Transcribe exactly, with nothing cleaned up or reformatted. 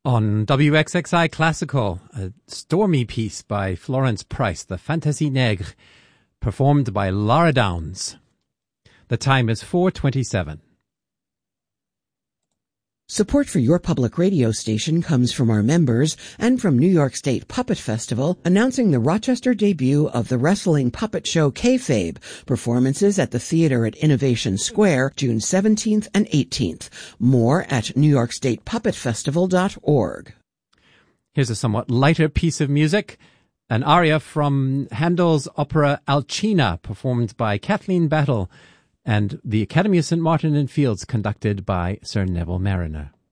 On W X X I Classical, a stormy piece by Florence Price, the Fantaisie Nègre, performed by Lara Downs. The time is four twenty-seven. Support for your public radio station comes from our members and from New York State Puppet Festival, announcing the Rochester debut of the wrestling puppet show Kayfabe, performances at the theater at Innovation Square, June seventeenth and eighteenth. More at new york state puppet festival dot org. Here's a somewhat lighter piece of music, an aria from Handel's opera Alcina, performed by Kathleen Battle, and the Academy of Saint Martin in Fields, conducted by Sir Neville Mariner.